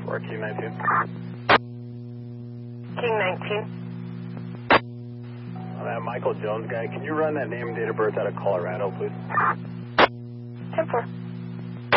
4, King 19. King 19. That Michael Jones guy, can you run that name and date of birth out of Colorado, please? 10-4.